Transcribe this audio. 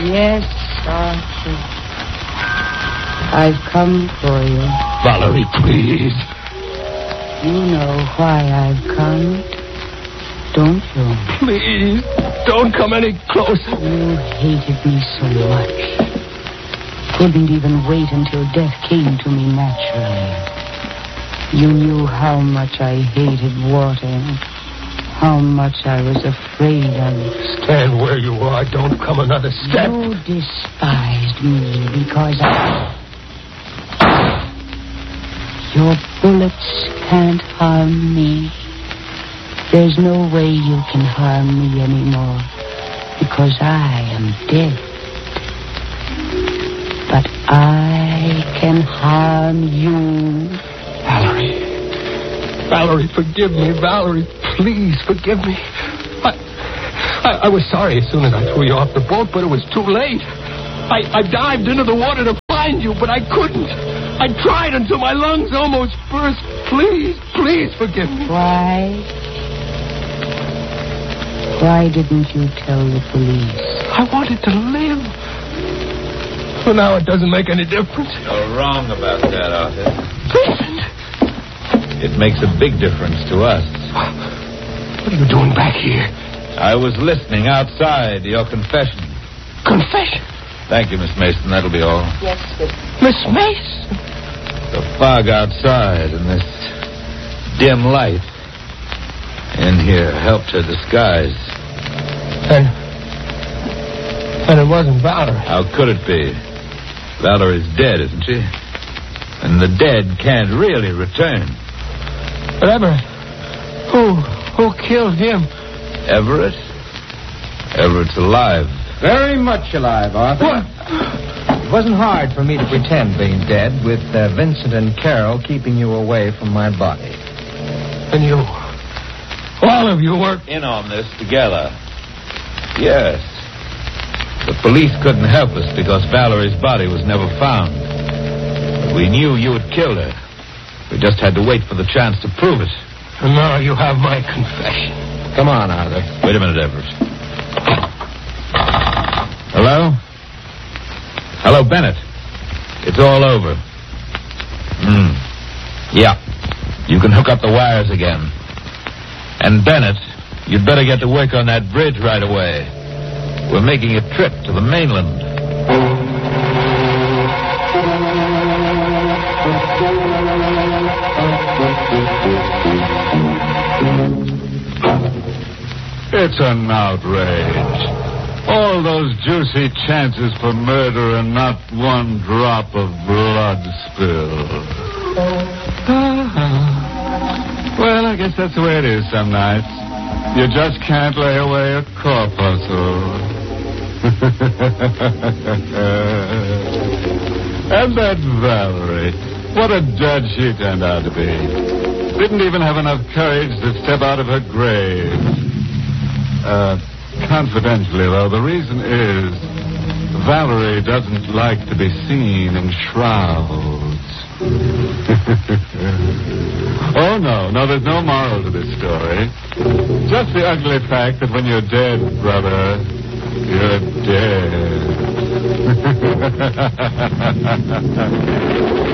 Yes, Arthur. I've come for you. Valerie, please. You know why I've come, don't you? Please, don't come any closer. You hated me so much. Couldn't even wait until death came to me naturally. You knew how much I hated water, how much I was afraid of it. Stand where you are. Don't come another step. You despised me because your bullets can't harm me. There's no way you can harm me anymore because I am dead. But I can harm you. Valerie, forgive me. Valerie, please forgive me. I was sorry as soon as I threw you off the boat, but it was too late. I dived into the water to find you, but I couldn't. I tried until my lungs almost burst. Please forgive me. Why didn't you tell the police? I wanted to live. Well, now it doesn't make any difference. You're wrong about that, Arthur. Listen. It makes a big difference to us. What are you doing back here? I was listening outside to your confession. Confession? Thank you, Miss Mason. That'll be all. Yes, sir. Miss Mason? The fog outside and this dim light in here helped her disguise. And it wasn't Valerie. How could it be? Valerie's dead, isn't she? And the dead can't really return. But Everett, who killed him? Everett? Everett's alive. Very much alive, Arthur. What? It wasn't hard for me to pretend being dead with Vincent and Carol keeping you away from my body. And you, all of you worked in on this together. Yes. The police couldn't help us because Valerie's body was never found. But we knew you had killed her. We just had to wait for the chance to prove it. And now you have my confession. Come on, Arthur. Wait a minute, Everett. Hello? Hello, Bennett. It's all over. Yeah. You can hook up the wires again. And Bennett, you'd better get to work on that bridge right away. We're making a trip to the mainland. It's an outrage. All those juicy chances for murder and not one drop of blood spilled. Well, I guess that's the way it is some nights. You just can't lay away a corpuscle. And that Valerie, what a judge she turned out to be. Didn't even have enough courage to step out of her grave. Confidentially, though, the reason is Valerie doesn't like to be seen in shrouds. Oh, no, there's no moral to this story. Just the ugly fact that when you're dead, brother, you're dead.